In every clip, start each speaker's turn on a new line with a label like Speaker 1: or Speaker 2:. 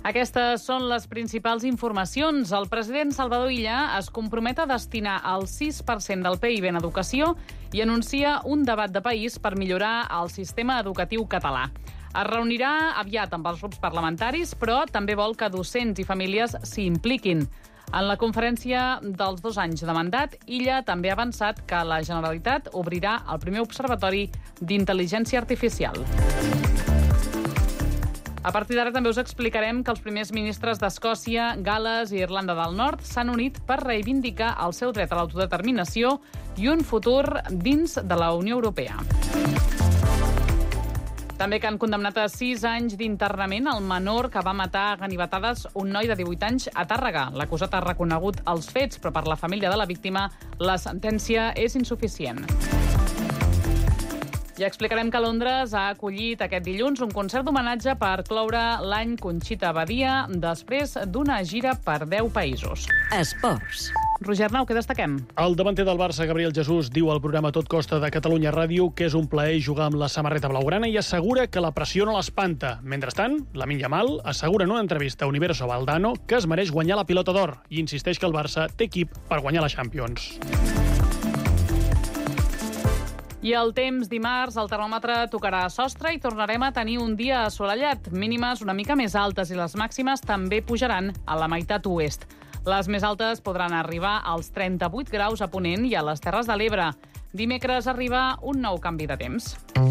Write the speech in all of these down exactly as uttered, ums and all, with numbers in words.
Speaker 1: Aquestes són les principals informacions. El president Salvador Illa es compromet a destinar el sis per cent del P I B en educació i anuncia un debat de país per millorar el sistema educatiu català. Es reunirà aviat amb els grups parlamentaris, però també vol que docents i famílies s'hi impliquin. En la conferència dels dos anys de mandat, Illa també ha avançat que la Generalitat obrirà el primer observatori d'intel·ligència artificial. A partir d'ara també us explicarem que els primers ministres d'Escòcia, Gal·les i Irlanda del Nord s'han unit per reivindicar el seu dret a l'autodeterminació i un futur dins de la Unió Europea. També que han condemnat a sis anys d'internament el menor que va matar a ganivetades un noi de divuit anys a Tàrrega. L'acusat ha reconegut els fets, però per la família de la víctima la sentència és insuficient. I explicarem que Londres ha acollit aquest dilluns un concert d'homenatge per cloure l'any Conxita Badia després d'una gira per deu països.
Speaker 2: Esports.
Speaker 1: Roger Nau, què destaquem?
Speaker 3: El davanter del Barça, Gabriel Jesús, diu al programa Tot Costa de Catalunya Ràdio que és un plaer jugar amb la samarreta blaugrana i assegura que la pressió no l'espanta. Mentrestant, Lamine Yamal assegura en una entrevista a Universo Valdano que es mereix guanyar la pilota d'or i insisteix que el Barça té equip per guanyar la Champions.
Speaker 1: I el temps, dimarts, el termòmetre tocarà a sostre i tornarem a tenir un dia assolellat. Mínimes una mica més altes i les màximes també pujaran a la meitat oest. Les més altes podran arribar als trenta-vuit graus a Ponent i a les Terres de l'Ebre. Dimecres arriba un nou canvi de temps.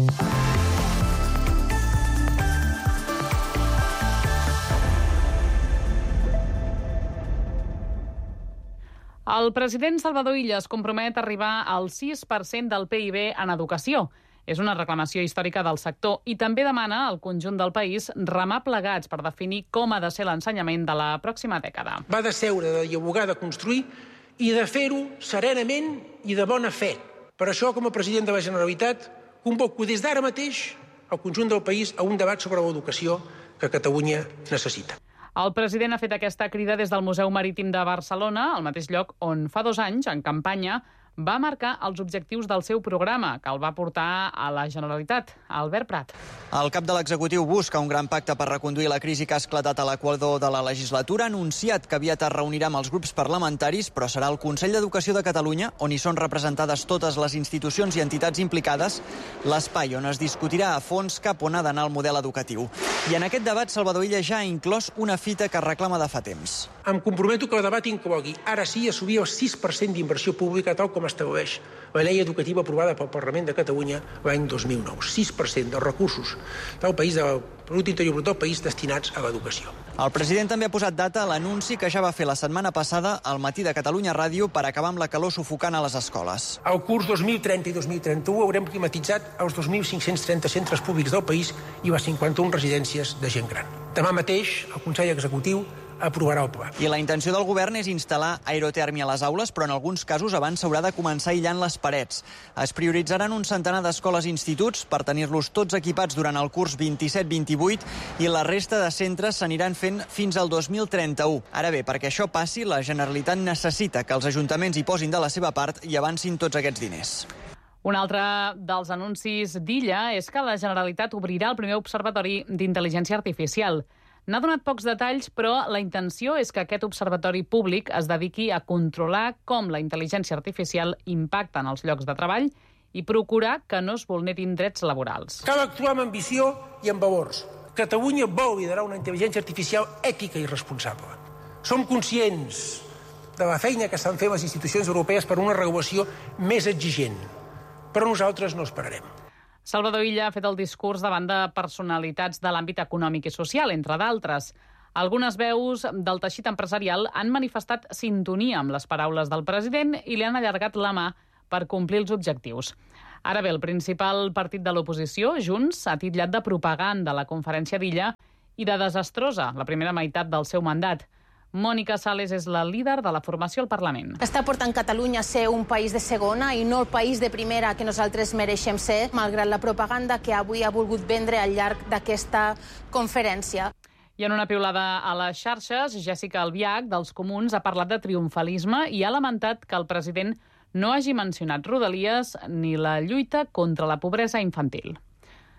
Speaker 1: El president Salvador Illa es compromet a arribar al sis per cent del P I B en educació. És una reclamació històrica del sector i també demana al conjunt del país remar plegats per definir com ha de ser l'ensenyament de la pròxima dècada.
Speaker 4: Va de seure, de dialogar, de construir i de fer-ho serenament i de bona fe. Per això, com a president de la Generalitat, convoco des d'ara mateix el conjunt del país a un debat sobre l'educació que Catalunya necessita.
Speaker 1: El president ha fet aquesta crida des del Museu Marítim de Barcelona, al mateix lloc on fa dos anys, en campanya, va marcar els objectius del seu programa, que el va portar a la Generalitat. Albert Prat.
Speaker 5: El cap de l'executiu busca un gran pacte per reconduir la crisi que ha esclatat a l'equador de la legislatura. Ha anunciat que aviat es reunirà amb els grups parlamentaris, però serà el Consell d'Educació de Catalunya, on hi són representades totes les institucions i entitats implicades, l'espai on es discutirà a fons cap on ha d'anar el model educatiu. I en aquest debat, Salvador Illa ja ha inclòs una fita que reclama de fa temps.
Speaker 4: Em comprometo que el debat inclogui, ara sí, assumir el sis per cent d'inversió pública, tal com estableix la llei educativa aprovada pel Parlament de Catalunya l'any dos mil nou. sis per cent dels recursos del país, del producte interior brut del país, destinats a l'educació.
Speaker 5: El president també ha posat data a l'anunci que ja va fer la setmana passada al matí de Catalunya Ràdio per acabar amb la calor sufocant a les escoles.
Speaker 4: Al curs dos mil trenta i dos mil trenta-u haurem climatitzat els dos mil cinc-cents trenta centres públics del país i les cinquanta-una residències de gent gran. Demà mateix el Consell Executiu aprovarà el pla.
Speaker 5: I la intenció del govern és instal·lar aerotèrmia a les aules, però en alguns casos abans s'haurà de començar aïllant les parets. Es prioritzaran un centenar d'escoles i instituts per tenir-los tots equipats durant el curs vint-i-set vint-i-vuit i la resta de centres s'aniran fent fins al dos mil trenta-u. Ara bé, perquè això passi, la Generalitat necessita que els ajuntaments hi posin de la seva part i avancin tots aquests diners.
Speaker 1: Un altre dels anuncis d'Illa és que la Generalitat obrirà el primer observatori d'intel·ligència artificial. N'ha donat pocs detalls, però la intenció és que aquest observatori públic es dediqui a controlar com la intel·ligència artificial impacta en els llocs de treball i procurar que no es vulnerin drets laborals.
Speaker 4: Cal actuar amb ambició i amb valors. Catalunya vol liderar una intel·ligència artificial ètica i responsable. Som conscients de la feina que estan fent les institucions europees per una regulació més exigent, però nosaltres no esperarem.
Speaker 1: Salvador Illa ha fet el discurs davant de personalitats de l'àmbit econòmic i social, entre d'altres. Algunes veus del teixit empresarial han manifestat sintonia amb les paraules del president i li han allargat la mà per complir els objectius. Ara bé, el principal partit de l'oposició, Junts, ha titllat de propaganda la conferència d'Illa i de desastrosa la primera meitat del seu mandat. Mònica Sales és la líder de la formació al Parlament.
Speaker 6: Està portant Catalunya a ser un país de segona i no el país de primera que nosaltres mereixem ser, malgrat la propaganda que avui ha volgut vendre al llarg d'aquesta conferència.
Speaker 1: I en una piulada a les xarxes, Jessica Albiach, dels Comuns, ha parlat de triomfalisme i ha lamentat que el president no hagi mencionat Rodalies ni la lluita contra la pobresa infantil.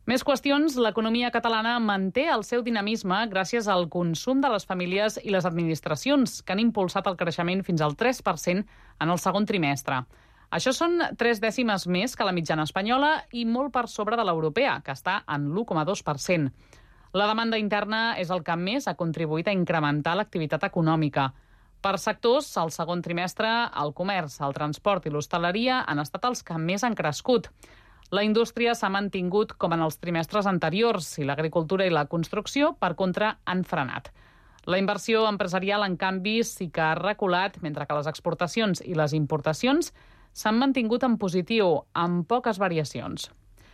Speaker 1: Més qüestions, l'economia catalana manté el seu dinamisme gràcies al consum de les famílies i les administracions, que han impulsat el creixement fins al tres per cent en el segon trimestre. Això són tres dècimes més que la mitjana espanyola i molt per sobre de l'europea, que està en l'u coma dos per cent. La demanda interna és el que més ha contribuït a incrementar l'activitat econòmica. Per sectors, al segon trimestre, el comerç, el transport i l'hostaleria han estat els que més han crescut. La indústria s'ha mantingut com en els trimestres anteriors i l'agricultura i la construcció, per contra, han frenat. La inversió empresarial, en canvi, sí que ha reculat, mentre que les exportacions i les importacions s'han mantingut en positiu, amb poques variacions.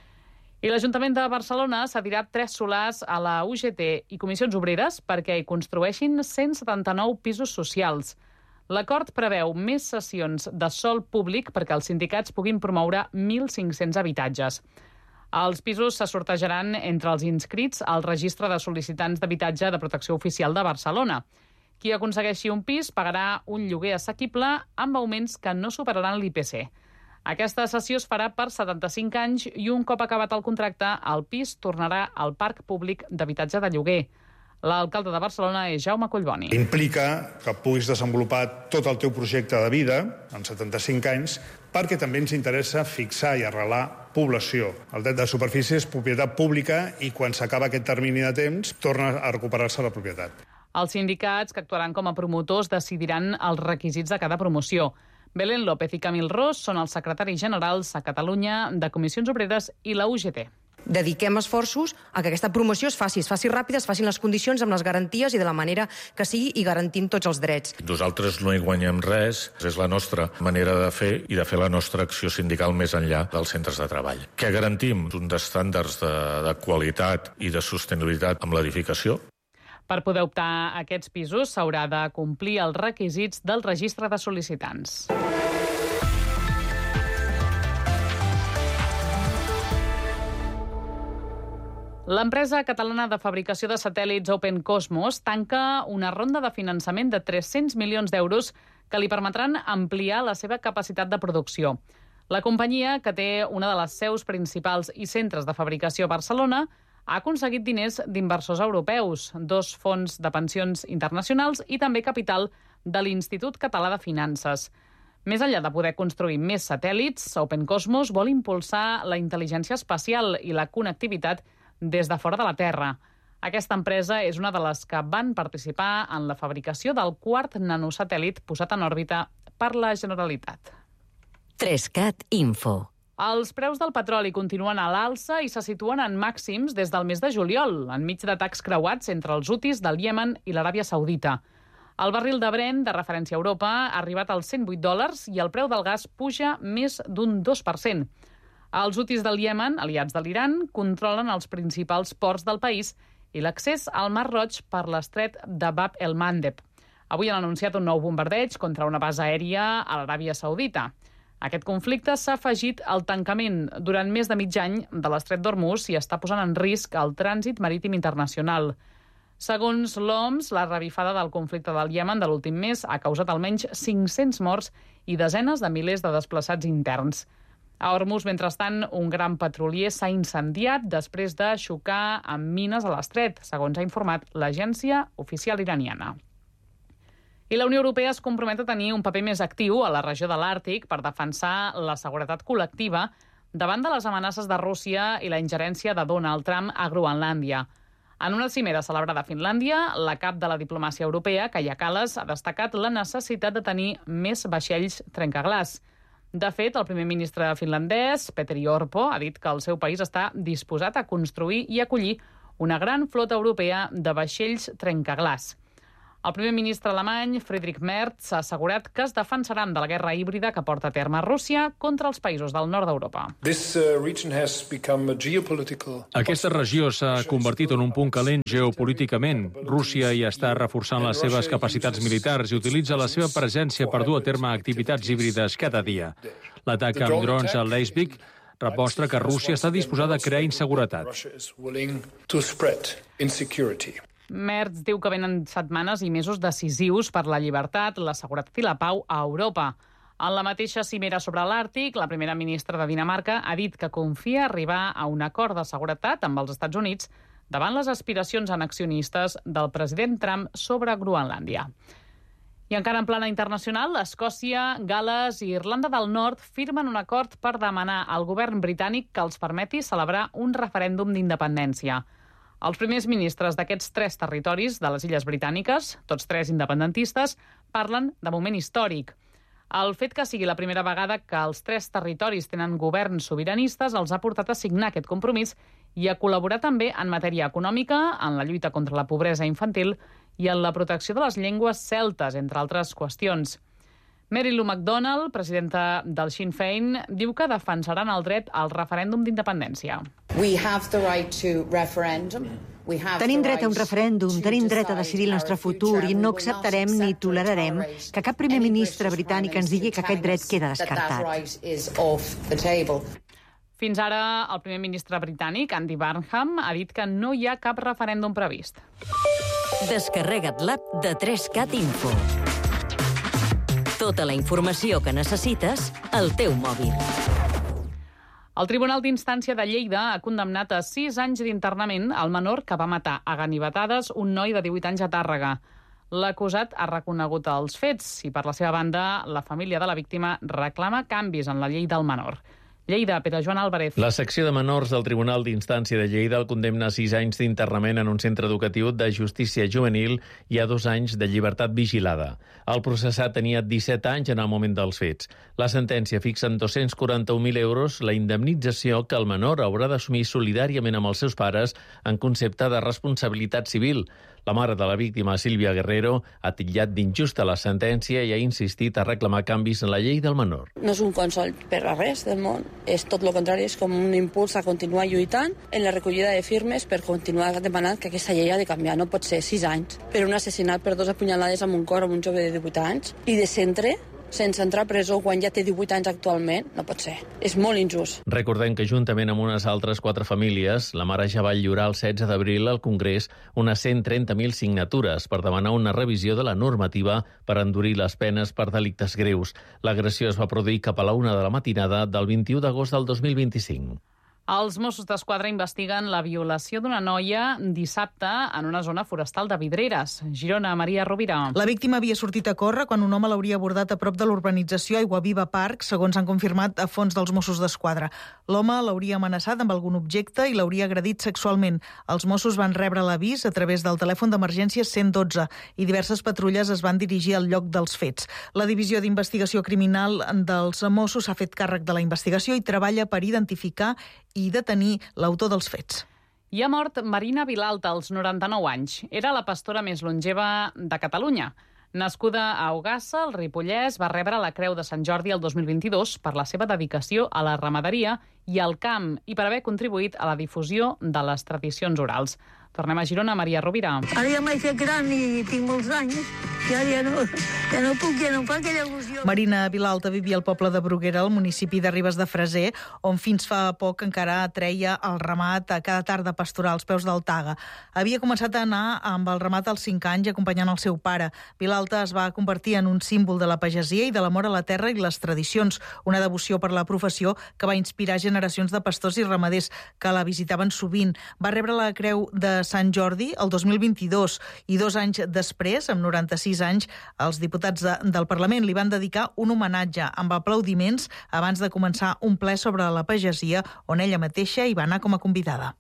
Speaker 1: I l'Ajuntament de Barcelona s'ha tirat tres solars a la U G T i Comissions Obreres perquè hi construeixin cent setanta-nou pisos socials. L'acord preveu més sessions de sòl públic perquè els sindicats puguin promoure mil cinc-cents habitatges. Els pisos se sortejaran entre els inscrits al registre de sol·licitants d'habitatge de protecció oficial de Barcelona. Qui aconsegueixi un pis pagarà un lloguer assequible amb augments que no superaran l'I P C. Aquesta sessió es farà per setanta-cinc anys i un cop acabat el contracte, el pis tornarà al parc públic d'habitatge de lloguer. L'alcalde de Barcelona és Jaume Collboni.
Speaker 2: Implica que puguis desenvolupar tot el teu projecte de vida en setanta-cinc anys, perquè també ens interessa fixar i arrelar població. El dret de superfície és propietat pública i quan s'acaba aquest termini de temps torna a recuperar-se la propietat.
Speaker 1: Els sindicats, que actuaran com a promotors, decidiran els requisits de cada promoció. Belén López i Camil Ros són els secretaris generals a Catalunya de Comissions Obreres i la U G T.
Speaker 7: Dediquem esforços a que aquesta promoció es faci, es faci ràpida, es facin les condicions amb les garanties i de la manera que sigui i garantint tots els drets.
Speaker 8: Nosaltres no hi guanyem res, és la nostra manera de fer i de fer la nostra acció sindical més enllà dels centres de treball. Què garantim? Uns estàndards de, de qualitat i de sostenibilitat amb l'edificació.
Speaker 1: Per poder optar a aquests pisos s'haurà de complir els requisits del registre de sol·licitants. L'empresa catalana de fabricació de satèl·lits Open Cosmos tanca una ronda de finançament de tres-cents milions d'euros que li permetran ampliar la seva capacitat de producció. La companyia, que té una de les seus principals i centres de fabricació a Barcelona, ha aconseguit diners d'inversors europeus, dos fons de pensions internacionals i també capital de l'Institut Català de Finances. Més enllà de poder construir més satèl·lits, Open Cosmos vol impulsar la intel·ligència espacial i la connectivitat des de fora de la Terra. Aquesta empresa és una de les que van participar en la fabricació del quart nanosatèl·lit posat en òrbita per la Generalitat.
Speaker 9: Trescat Info.
Speaker 1: Els preus del petroli continuen a l'alça i se situen en màxims des del mes de juliol, enmig d'atacs creuats entre els hutis del Iemen i l'Aràbia Saudita. El barril de Brent, de referència a Europa, ha arribat als cent vuit dòlars i el preu del gas puja més d'un dos per cent. Els hutis del Iemen, aliats de l'Iran, controlen els principals ports del país i l'accés al Mar Roig per l'estret de Bab el-Mandeb. Avui han anunciat un nou bombardeig contra una base aèria a l'Aràbia Saudita. Aquest conflicte s'ha afegit al tancament durant més de mig any de l'estret d'Hormuz i està posant en risc el trànsit marítim internacional. Segons l'O M S, la revifada del conflicte del Iemen de l'últim mes ha causat almenys cinc-cents morts i desenes de milers de desplaçats interns. A Hormuz, mentrestant, un gran petrolier s'ha incendiat després de xocar amb mines a l'estret, segons ha informat l'agència oficial iraniana. I la Unió Europea es compromet a tenir un paper més actiu a la regió de l'Àrtic per defensar la seguretat col·lectiva davant de les amenaces de Rússia i la ingerència de Donald Trump a Groenlàndia. En una cimera celebrada a Finlàndia, la cap de la diplomàcia europea, Kaja Kallas, ha destacat la necessitat de tenir més vaixells trencaglaç. De fet, el primer ministre finlandès, Petteri Orpo, ha dit que el seu país està disposat a construir i acollir una gran flota europea de vaixells trencaglaç. El primer ministre alemany, Friedrich Merz, ha assegurat que es defensaran de la guerra híbrida que porta a terme Rússia contra els països del nord d'Europa.
Speaker 10: Aquesta regió s'ha convertit en un punt calent geopolíticament. Rússia hi està reforçant les seves capacitats militars i utilitza la seva presència per dur a terme activitats híbrides cada dia. L'atac amb drons a Leipzig demostra que Rússia està disposada a crear inseguretat.
Speaker 1: Merz diu que venen setmanes i mesos decisius per la llibertat, la seguretat i la pau a Europa. En la mateixa cimera sobre l'Àrtic, la primera ministra de Dinamarca ha dit que confia arribar a un acord de seguretat amb els Estats Units davant les aspiracions annexionistes del president Trump sobre Groenlàndia. I encara en plana internacional, Escòcia, Gal·les i Irlanda del Nord firmen un acord per demanar al govern britànic que els permeti celebrar un referèndum d'independència. Els primers ministres d'aquests tres territoris de les Illes Britàniques, tots tres independentistes, parlen de moment històric. El fet que sigui la primera vegada que els tres territoris tenen governs sobiranistes els ha portat a signar aquest compromís i a col·laborar també en matèria econòmica, en la lluita contra la pobresa infantil i en la protecció de les llengües celtes, entre altres qüestions. Mary Lou McDonald, presidenta del Sinn Féin, diu que defensaran el dret al referèndum d'independència.
Speaker 11: Tenim dret a un referèndum, tenim dret a decidir el nostre futur i no acceptarem ni tolerarem que cap primer ministre britànic ens digui que aquest dret queda descartat.
Speaker 1: Fins ara, el primer ministre britànic, Andy Burnham, ha dit que no hi ha cap referèndum previst.
Speaker 9: Descarrega't l'app de tres cat Info. Tota la informació que necessites al teu mòbil.
Speaker 1: El Tribunal d'Instància de Lleida ha condemnat a sis anys d'internament al menor que va matar a ganivetades un noi de divuit anys a Tàrrega. L'acusat ha reconegut els fets i, per la seva banda, la família de la víctima reclama canvis en la llei del menor. Lleida, Pere Joan Álvarez.
Speaker 12: La secció de menors del Tribunal d'Instància de Lleida el condemna a sis anys d'internament en un centre educatiu de justícia juvenil i a dos anys de llibertat vigilada. El processat tenia disset anys en el moment dels fets. La sentència fixa en dos-cents quaranta-un mil euros la indemnització que el menor haurà d'assumir solidàriament amb els seus pares en concepte de responsabilitat civil. La mare de la víctima, Sílvia Guerrero, ha titllat d'injusta la sentència i ha insistit a reclamar canvis en la llei del menor.
Speaker 13: No és un consol per a res del món, és tot el contrari, és com un impuls a continuar lluitant en la recollida de firmes per continuar demanant que aquesta llei ha de canviar. No pot ser sis anys per un assassinat per dos apunyalades amb un cor amb un jove de divuit anys i de centre sense entrar a presó quan ja té divuit anys actualment, no pot ser. És molt injust.
Speaker 12: Recordem que juntament amb unes altres quatre famílies, la mare ja va lliurar el setze d'abril al Congrés unes cent trenta mil signatures per demanar una revisió de la normativa per endurir les penes per delictes greus. L'agressió es va produir cap a la una de la matinada del vint-i-u d'agost del dos mil vint-i-cinc.
Speaker 1: Els Mossos d'Esquadra investiguen la violació d'una noia dissabte en una zona forestal de Vidreres. Girona, Maria Rovira.
Speaker 14: La víctima havia sortit a córrer quan un home l'hauria abordat a prop de l'urbanització Aiguaviva Park, segons han confirmat a fons dels Mossos d'Esquadra. L'home l'hauria amenaçat amb algun objecte i l'hauria agredit sexualment. Els Mossos van rebre l'avís a través del telèfon d'emergència cent dotze i diverses patrulles es van dirigir al lloc dels fets. La Divisió d'Investigació Criminal dels Mossos ha fet càrrec de la investigació i treballa per identificar i detenir l'autor dels fets.
Speaker 1: I ha mort Marina Vilalta, als noranta-nou anys. Era la pastora més longeva de Catalunya. Nascuda a Ogassa, el Ripollès, va rebre la Creu de Sant Jordi el dos mil vint-i-dos per la seva dedicació a la ramaderia i al camp i per haver contribuït a la difusió de les tradicions orals. Tornem a Girona, Maria Rovira.
Speaker 15: Ara ja m'he fet gran i tinc molts anys i ara ja no, ja no puc, ja no fa aquella il·lusió.
Speaker 14: Marina Vilalta vivia al poble de Bruguera, al municipi de Ribes de Freser, on fins fa poc encara treia el ramat a cada tarda pastoral als peus del Taga. Havia començat a anar amb el ramat als cinc anys acompanyant el seu pare. Vilalta es va convertir en un símbol de la pagesia i de l'amor a la terra i les tradicions, una devoció per la professió que va inspirar generacions de pastors i ramaders que la visitaven sovint. Va rebre la Creu de Sant Jordi el dos mil vint-i-dos i dos anys després, amb noranta-sis anys, els diputats de, del Parlament li van dedicar un homenatge amb aplaudiments abans de començar un ple sobre la pagesia on ella mateixa hi va anar com a convidada.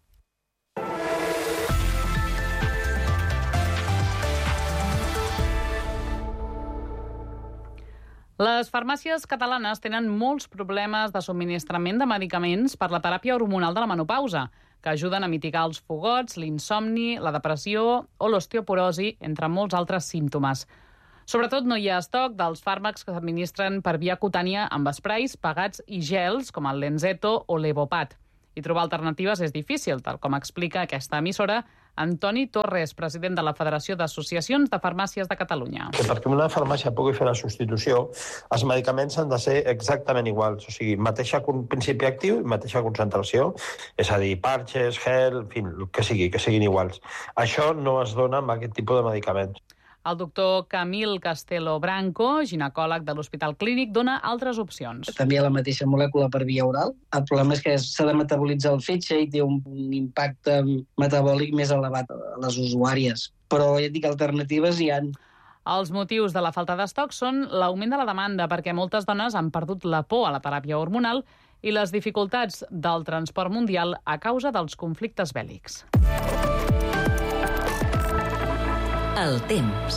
Speaker 1: Les farmàcies catalanes tenen molts problemes de subministrament de medicaments per la teràpia hormonal de la menopausa, que ajuden a mitigar els fogots, l'insomni, la depressió o l'osteoporosi, entre molts altres símptomes. Sobretot no hi ha estoc dels fàrmacs que s'administren per via cutània amb esprais, pegats i gels, com el Lenzeto o l'Evopat. I trobar alternatives és difícil, tal com explica aquesta emissora Antoni Torres, president de la Federació d'Associacions de Farmàcies de Catalunya.
Speaker 16: Que perquè una farmàcia pugui fer la substitució, els medicaments han de ser exactament iguals, o sigui, mateixa principi actiu i mateixa concentració, és a dir, parches, gel, en fi, el que sigui, que siguin iguals. Això no es dona amb aquest tipus de medicaments.
Speaker 1: El doctor Camil Castelo Branco, ginecòleg de l'Hospital Clínic, dona altres opcions.
Speaker 17: També hi ha la mateixa molècula per via oral. El problema és que s'ha de metabolitzar el fetge i té un, un impacte metabòlic més elevat a les usuàries. Però ja et dic, alternatives hi ha.
Speaker 1: Els motius de la falta d'estoc són l'augment de la demanda, perquè moltes dones han perdut la por a la teràpia hormonal i les dificultats del transport mundial a causa dels conflictes bèl·lics.
Speaker 9: El temps.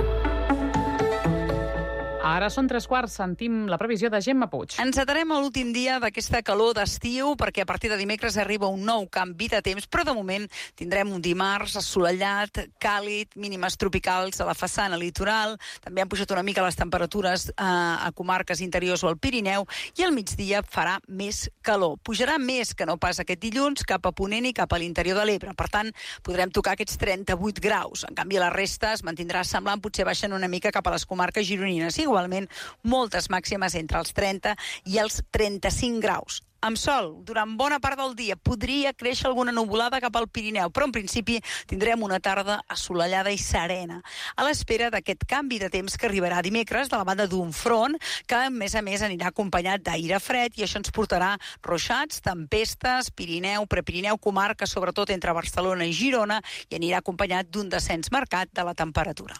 Speaker 1: Ara són tres quarts, sentim la previsió de Gemma Puig.
Speaker 18: Encetarem a l'últim dia d'aquesta calor d'estiu perquè a partir de dimecres arriba un nou canvi de temps, però de moment tindrem un dimarts assolellat, càlid, mínimes tropicals a la façana litoral, també han pujat una mica les temperatures eh, a comarques interiors o al Pirineu, i al migdia farà més calor. Pujarà més que no pas aquest dilluns cap a Ponent i cap a l'interior de l'Ebre. Per tant, podrem tocar aquests trenta-vuit graus. En canvi, la resta es mantindrà semblant, potser baixen una mica cap a les comarques gironines. Igualment, moltes màximes entre els trenta i els trenta-cinc graus. Amb sol, durant bona part del dia, podria créixer alguna nuvolada cap al Pirineu, però en principi tindrem una tarda assolellada i serena, a l'espera d'aquest canvi de temps que arribarà dimecres de la banda d'un front que, a més a més, anirà acompanyat d'aire fred i això ens portarà ruixats, tempestes, Pirineu, Prepirineu, comarques, sobretot entre Barcelona i Girona, i anirà acompanyat d'un descens marcat de la temperatura.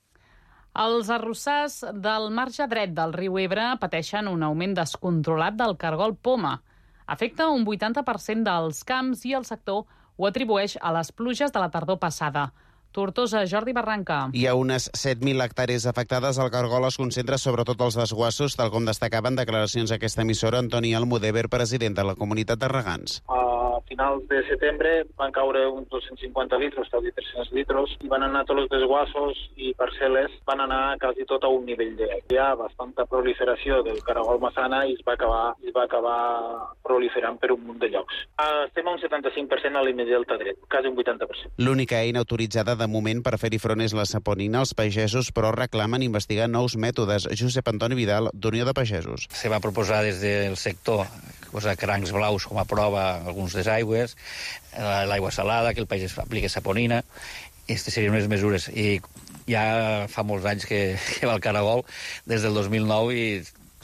Speaker 1: Els arrossars del marge dret del riu Ebre pateixen un augment descontrolat del cargol poma. Afecta un vuitanta per cent dels camps i el sector ho atribueix a les pluges de la tardor passada. Tortosa, Jordi Barranca.
Speaker 19: Hi ha unes set mil hectàrees afectades. El cargol es concentra sobretot als desguassos, tal com destacaven declaracions a aquesta emissora Antoni Almudever, president de la comunitat de regants.
Speaker 20: A finals de setembre van caure uns dos-cents cinquanta litres, quasi tres-cents litres, i van anar tots els desguassos i parcel·les, van anar quasi tot a un nivell de... Hi ha bastanta proliferació del caragol massana i es va acabar, es va acabar proliferant per un munt de llocs. Estem a un setanta-cinc per cent a l'I M Delta dret, quasi un vuitanta per cent.
Speaker 19: L'única eina autoritzada de moment per fer-hi front és la saponina. Els pagesos, però, reclamen investigar nous mètodes. Josep Antoni Vidal, d'Unió de Pagesos.
Speaker 21: Se va proposar des del sector cosa crancs blaus com a prova alguns desaigües, l'aigua salada, que el pagès apliqui saponina. Aquestes serien unes mesures. I ja fa molts anys que, que va el caragol, des del dos mil nou, i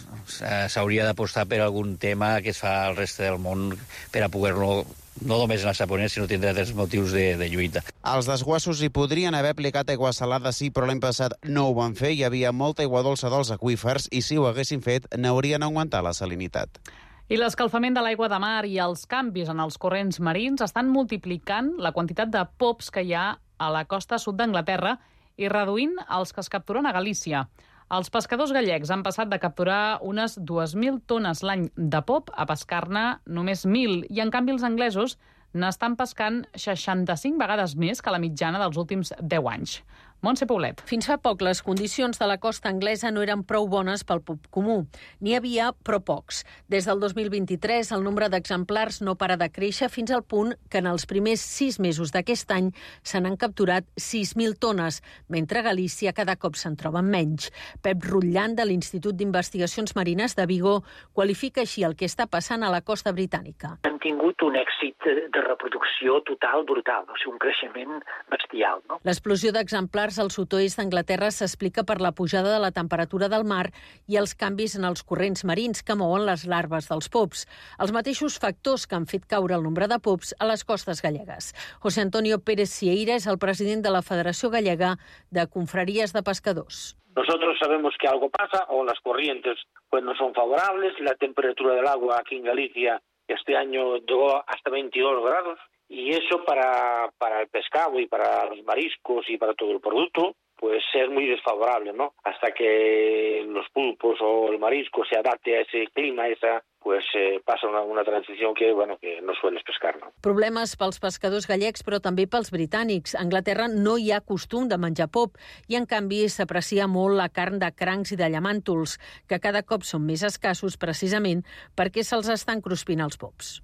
Speaker 21: s'hauria d'apostar per algun tema que es fa al reste del món per a poder-lo no només en la saponera, sinó tindrà altres motius de, de lluita.
Speaker 19: Els desguassos hi podrien haver aplicat aigua salada, sí, però l'any passat no ho van fer. Hi havia molta aigua dolça dels aqüífers i si ho haguessin fet, n'haurien augmentat la salinitat.
Speaker 1: I l'escalfament de l'aigua de mar i els canvis en els corrents marins estan multiplicant la quantitat de pops que hi ha a la costa sud d'Anglaterra i reduint els que es capturen a Galícia. Els pescadors gallecs han passat de capturar unes dues mil tones l'any de pop a pescar-ne només mil, i en canvi els anglesos n'estan pescant seixanta-cinc vegades més que la mitjana dels últims deu anys. Montse Paulet.
Speaker 22: Fins fa poc, les condicions de la costa anglesa no eren prou bones pel pop comú. N'hi havia, però pocs. Des del dos mil vint-i-tres, el nombre d'exemplars no para de créixer fins al punt que en els primers sis mesos d'aquest any se n'han capturat sis mil tones, mentre a Galícia cada cop se'n troben menys. Pep Rutllant, de l'Institut d'Investigacions Marines de Vigo, qualifica així el que està passant a la costa britànica.
Speaker 23: Han tingut un èxit de reproducció total brutal, o sigui, un creixement bestial, no?
Speaker 22: L'explosió d'exemplars al sud-oest d'Anglaterra s'explica per la pujada de la temperatura del mar i els canvis en els corrents marins que mouen les larves dels pops, els mateixos factors que han fet caure el nombre de pops a les costes gallegues. José Antonio Pérez Sieira és el president de la Federació Gallega de Confrarías de Pescadors.
Speaker 24: Nosotros sabemos que algo pasa, o las corrientes pues no son favorables, la temperatura del agua aquí en Galicia este año llegó hasta veintidós grados, y eso para, para el pescado y para los mariscos y para todo el producto, pues es muy desfavorable, ¿no? Hasta que los pulpos o el marisco se adapte a ese clima, esa, pues eh, passa una, una transició que, bueno, que no sueles pescar, no?
Speaker 22: Problemes pels pescadors gallecs, però també pels britànics. A Anglaterra no hi ha costum de menjar pop i, en canvi, s'aprecia molt la carn de crancs i de llamàntols, que cada cop són més escassos precisament perquè se'ls estan cruspint els pops.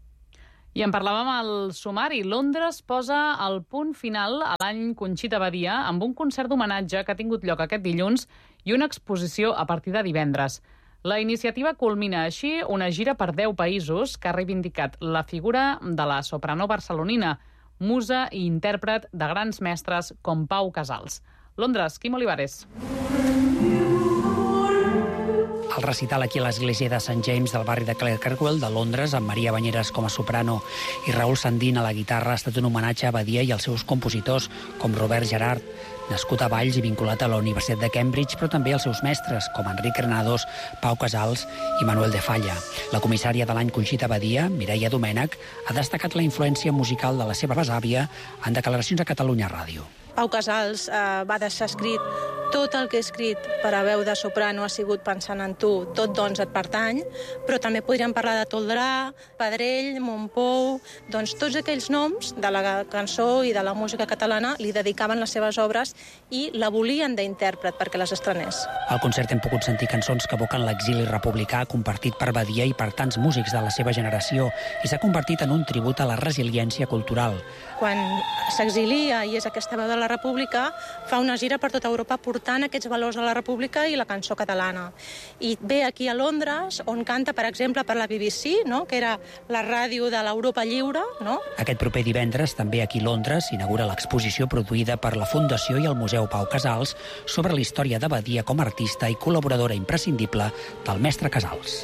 Speaker 1: I en parlàvem al sumari. Londres posa el punt final a l'any Conxita Badia amb un concert d'homenatge que ha tingut lloc aquest dilluns i una exposició a partir de divendres. La iniciativa culmina així una gira per deu països que ha reivindicat la figura de la soprano barcelonina, musa i intèrpret de grans mestres com Pau Casals. Londres, Quim Olivares.
Speaker 3: El recital aquí a l'església de Sant James del barri de Clerkenwell de Londres, amb Maria Banyeres com a soprano i Raül Sandín a la guitarra, ha estat un homenatge a Badia i als seus compositors, com Robert Gerard, nascut a Valls i vinculat a la Universitat de Cambridge, però també als seus mestres, com Enric Granados, Pau Casals i Manuel de Falla. La comissària de l'any Conxita Badia, Mireia Domènech, ha destacat la influència musical de la seva besàvia en declaracions a Catalunya Ràdio.
Speaker 4: Pau Casals eh, va deixar escrit tot el que he escrit per a veu de soprano ha sigut pensant en tu, tot doncs et pertany, però també podríem parlar de Toldrà, Pedrell, Montpou, doncs tots aquells noms de la cançó i de la música catalana li dedicaven les seves obres i la volien d'intèrpret perquè les estrenés.
Speaker 3: Al concert hem pogut sentir cançons que evoquen l'exili republicà compartit per Badia i per tants músics de la seva generació i s'ha convertit en un tribut a la resiliència cultural.
Speaker 4: Quan s'exilia i és aquesta veu de la República, fa una gira per tota Europa portant aquests valors de la República i la cançó catalana. I ve aquí a Londres, on canta, per exemple, per la B B C, no? Que era la ràdio de l'Europa Lliure. No?
Speaker 3: Aquest proper divendres, també aquí a Londres, s'inaugura l'exposició produïda per la Fundació i el Museu Pau Casals sobre la història de Badia com a artista i col·laboradora imprescindible del mestre Casals.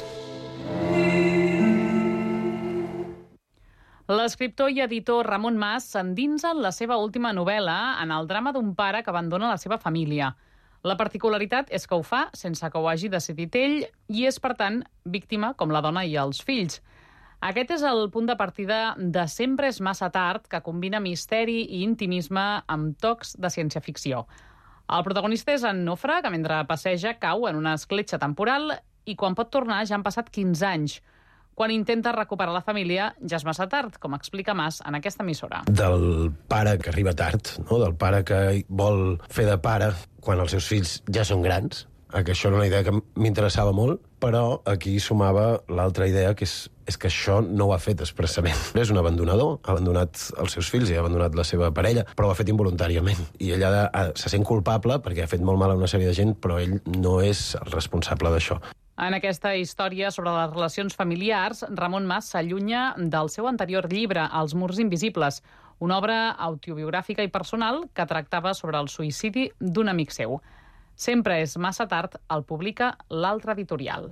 Speaker 1: L'escriptor i editor Ramon Mas s'endinsa en la seva última novel·la en el drama d'un pare que abandona la seva família. La particularitat és que ho fa sense que ho hagi decidit ell i és, per tant, víctima com la dona i els fills. Aquest és el punt de partida de Sempre és massa tard, que combina misteri i intimisme amb tocs de ciència-ficció. El protagonista és en Nofre, que mentre passeja cau en una escletxa temporal i quan pot tornar ja han passat quinze anys. Quan intenta recuperar la família, ja és massa tard, com explica Mas en aquesta emissora.
Speaker 5: Del pare que arriba tard, no? Del pare que vol fer de pare quan els seus fills ja són grans, que això era una idea que m'interessava molt, però aquí sumava l'altra idea, que és, és que això no ho ha fet expressament. És un abandonador, ha abandonat els seus fills i ha abandonat la seva parella, però ho ha fet involuntàriament. I ell ha, ha, se sent culpable perquè ha fet molt mal a una sèrie de gent, però ell no és el responsable d'això.
Speaker 1: En aquesta història sobre les relacions familiars, Ramon Mas s'allunya del seu anterior llibre, Els murs invisibles, una obra autobiogràfica i personal que tractava sobre el suïcidi d'un amic seu. Sempre és massa tard, el publica l'altre editorial.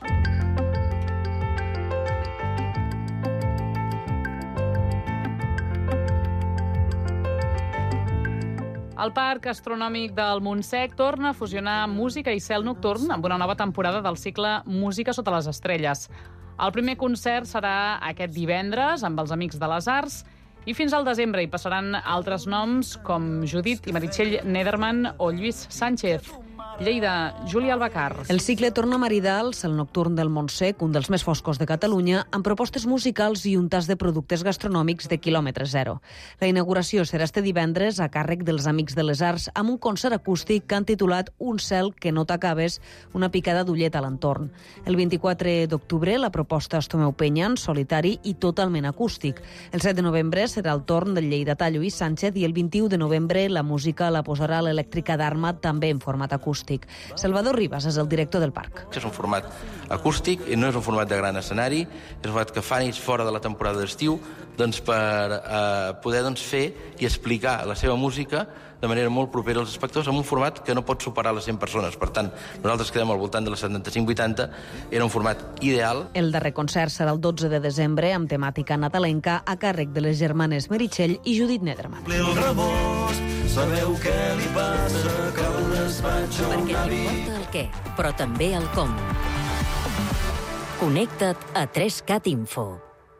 Speaker 1: El Parc Astronòmic del Montsec torna a fusionar música i cel nocturn amb una nova temporada del cicle Música sota les estrelles. El primer concert serà aquest divendres amb els Amics de les Arts i fins al desembre hi passaran altres noms com Judit i Meritxell Nederman o Lluís Sánchez. Lleida, Júlia Albacar.
Speaker 6: El cicle torna a maridar el cel nocturn del Montsec, un dels més foscos de Catalunya, amb propostes musicals i un tas de productes gastronòmics de quilòmetre zero. La inauguració serà este divendres a càrrec dels Amics de les Arts amb un concert acústic que han titulat Un cel que no t'acabes, una picada d'ullet a l'entorn. El vint-i-quatre d'octubre la proposta és Tomeu Penya en solitari i totalment acústic. El set de novembre serà el torn del lleidatà Lluís Sánchez i el vint-i-u de novembre la música la posarà l'elèctrica d'Arma també en format acústic. Salvador Ribas és el director del parc.
Speaker 25: És un format acústic i no és un format de gran escenari, és un format que fa nits fora de la temporada d'estiu doncs per eh, poder doncs, fer i explicar la seva música de manera molt propera als espectadors en un format que no pot superar les cent persones. Per tant, nosaltres quedem al voltant de les setanta-cinc vuitanta, era un format ideal.
Speaker 6: El darrer concert serà el dotze de desembre amb temàtica nadalenca a càrrec de les germanes Meritxell i Judit Nederman.
Speaker 26: El rebost, sabeu què li passa, que el despatx
Speaker 9: Perquè t'importa el què, però també el com. Connecta't a tres cat Info.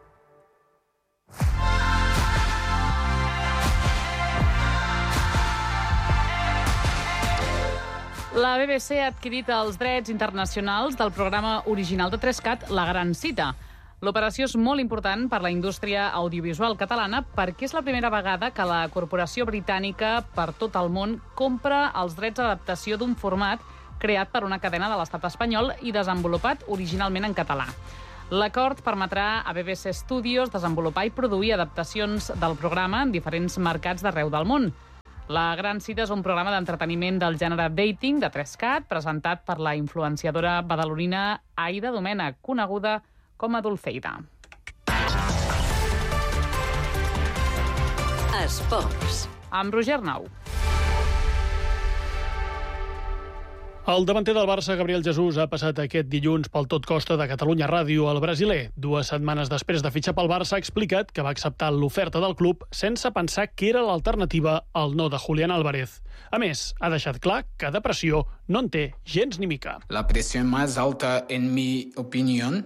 Speaker 1: La B B C ha adquirit els drets internacionals del programa original de tres cat, La Gran Cita. L'operació és molt important per la indústria audiovisual catalana perquè és la primera vegada que la corporació britànica per tot el món compra els drets d'adaptació d'un format creat per una cadena de l'estat espanyol i desenvolupat originalment en català. L'acord permetrà a B B C Studios desenvolupar i produir adaptacions del programa en diferents mercats d'arreu del món. La Gran Cita és un programa d'entreteniment del gènere dating de tres cat presentat per la influenciadora badalonina Aida Domènech, coneguda com a Dulceida.
Speaker 9: Esports.
Speaker 1: Amb Roger Arnau.
Speaker 2: El davanter del Barça, Gabriel Jesús, ha passat aquest dilluns pel tot costa de Catalunya Ràdio. El brasiler, dues setmanes després de fitxar pel Barça, ha explicat que va acceptar l'oferta del club sense pensar que era l'alternativa al no de Julián Álvarez. A més, ha deixat clar que de pressió no en té gens ni mica.
Speaker 7: La presión más alta, en mi opinión,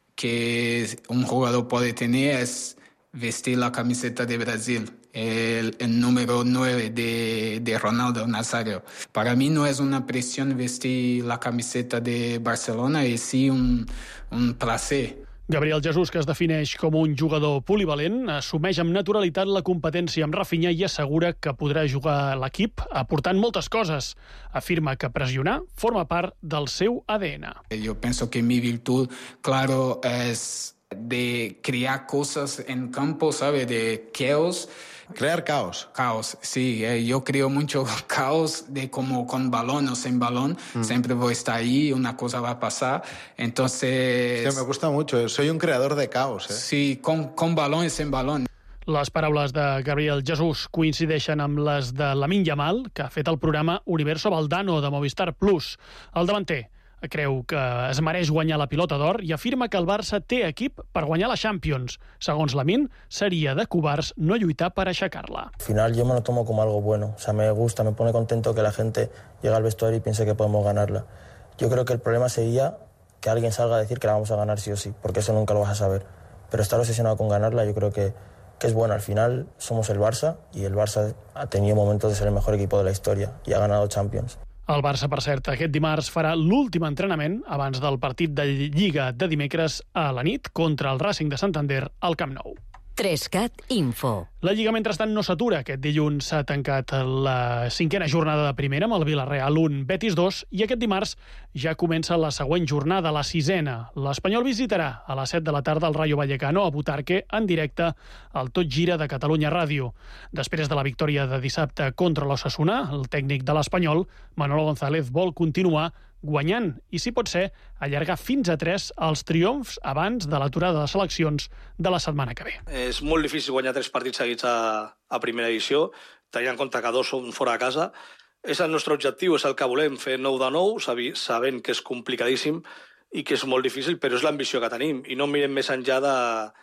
Speaker 7: que un jugador puede tener es vestir la camiseta de Brasil. El, el número nueve de, de Ronaldo Nazario. Para mí no es una presión vestir la camiseta de Barcelona, es sí un, un placer.
Speaker 2: Gabriel Jesús, que es defineix com un jugador polivalent, assumeix amb naturalitat la competència amb Rafinha i assegura que podrà jugar a l'equip aportant moltes coses. Afirma que pressionar forma part del seu A D N.
Speaker 7: Yo pienso que mi virtud, claro, es de crear cosas en campo, ¿sabe? De caos.
Speaker 8: Crear caos.
Speaker 7: Caos, sí. Eh, yo creo mucho caos de como con balón o sin balón. Mm. Siempre voy a estar ahí, una cosa va a pasar. Entonces...
Speaker 8: Sí, me gusta mucho. Soy un creador de caos. Eh?
Speaker 7: Sí, con, con balón y sin balón.
Speaker 2: Les paraules de Gabriel Jesús coincideixen amb les de Lamine Yamal, que ha fet el programa Universo Valdano de Movistar Plus. El davanter creu que es mereix guanyar la pilota d'or i afirma que el Barça té equip per guanyar la Champions. Segons Lamine, seria de covards no lluitar per aixecar-la.
Speaker 10: Al final yo me lo tomo como algo bueno. O sea, me gusta, me pone contento que la gente llegue al vestuario y piense que podemos ganarla. Yo creo que el problema sería que alguien salga a decir que la vamos a ganar sí o sí, porque eso nunca lo vas a saber. Pero estar obsesionado con ganarla yo creo que, que es bueno. Al final somos el Barça y el Barça ha tenido momentos de ser el mejor equipo de la historia y ha ganado Champions.
Speaker 2: El Barça, per cert, aquest dimarts farà l'últim entrenament abans del partit de Lliga de dimecres a la nit contra el Racing de Santander al Camp Nou.
Speaker 9: Trescat Info.
Speaker 2: La Lliga, mentrestant, no s'atura. Aquest dilluns s'ha tancat la cinquena jornada de primera amb el Villarreal un, Betis dos, i aquest dimarts ja comença la següent jornada, la sisena. L'Espanyol visitarà a les set de la tarda el Rayo Vallecano a Butarque en directe al Tot Gira de Catalunya Ràdio. Després de la victòria de dissabte contra l'Osasuna, el tècnic de l'Espanyol, Manolo González, vol continuar guanyant i, si pot ser, allargar fins a tres els triomfs abans de l'aturada de seleccions de la setmana que ve.
Speaker 11: És molt difícil guanyar tres partits seguits a, a primera edició, tenint en compte que dos són fora de casa. És el nostre objectiu, és el que volem, fer nou de nou, sabent que és complicadíssim i que és molt difícil, però és l'ambició que tenim. I no mirem més enllà de,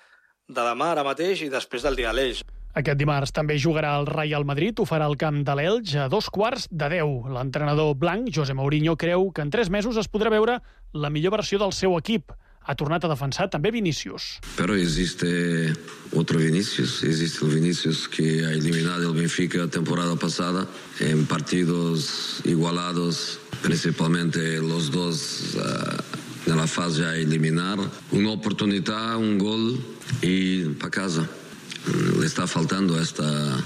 Speaker 11: de demà, ara mateix, i després del dia de l'Elx.
Speaker 2: Aquest dimarts també jugarà el Real Madrid, ho farà al camp de l'Elx a dos quarts de deu. L'entrenador blanc, José Mourinho, creu que en tres mesos es podrà veure la millor versió del seu equip. Ha tornat a defensar també Vinícius.
Speaker 13: Pero existe otro Vinícius, existe el Vinícius que ha eliminado el Benfica temporada pasada en partidos igualados, principalmente los dos uh, de la fase a eliminar. Una oportunidad, un gol y para casa. Le está faltando esta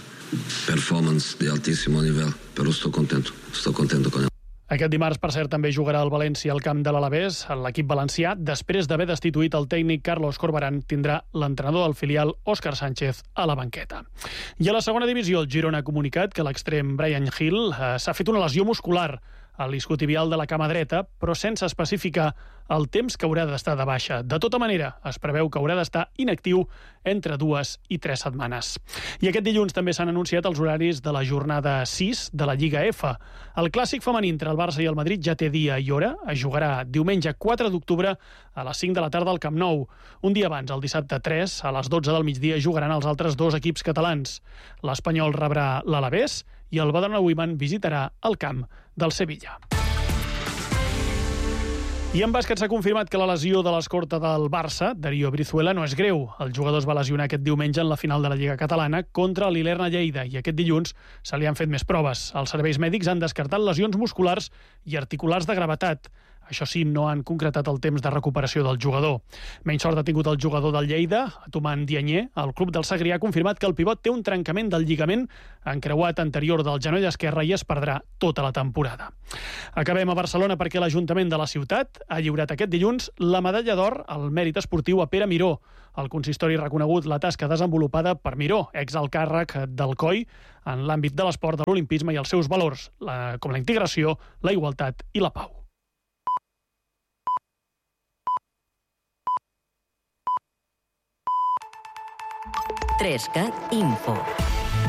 Speaker 13: performance de altísimo nivel, pero estoy contento, estoy contento con él.
Speaker 2: Aquest dimarts, per cert, també jugarà el València al camp de l'Alavés. L'equip valencià, després d'haver destituït el tècnic Carlos Corberán, tindrà l'entrenador del filial Òscar Sánchez a la banqueta. I a la segona divisió, el Girona ha comunicat que l'extrem Bryan Gil eh, s'ha fet una lesió muscular a l'isquiotibial de la cama dreta, però sense especificar el temps que haurà d'estar de baixa. De tota manera, es preveu que haurà d'estar inactiu entre dues i tres setmanes. I aquest dilluns també s'han anunciat els horaris de la jornada sis de la Lliga F. El clàssic femení entre el Barça i el Madrid ja té dia i hora. Es jugarà diumenge quatre d'octubre a les cinc de la tarda al Camp Nou. Un dia abans, el dissabte tres, a les dotze del migdia, jugaran els altres dos equips catalans. L'Espanyol rebrà l'Alavés i el Badalona Women visitarà el camp del Sevilla. I en bàsquet s'ha confirmat que la lesió de l'escorta del Barça, Darío Brizuela, no és greu. El jugador es va lesionar aquest diumenge en la final de la Lliga Catalana contra l'Ilerna Lleida i aquest dilluns se li han fet més proves. Els serveis mèdics han descartat lesions musculars i articulars de gravetat. Això sí, no han concretat el temps de recuperació del jugador. Menys sort ha tingut el jugador del Lleida, Atoman Dianyé. El club del Segrià ha confirmat que el pivot té un trencament del lligament encreuat anterior del genoll esquerre i es perdrà tota la temporada. Acabem a Barcelona perquè l'Ajuntament de la ciutat ha lliurat aquest dilluns la medalla d'or al mèrit esportiu a Pere Miró. El consistori ha reconegut la tasca desenvolupada per Miró, exalcàrrec del C O I, en l'àmbit de l'esport, de l'olimpisme i els seus valors, la, com la integració, la igualtat i la pau.
Speaker 9: Trescat Info.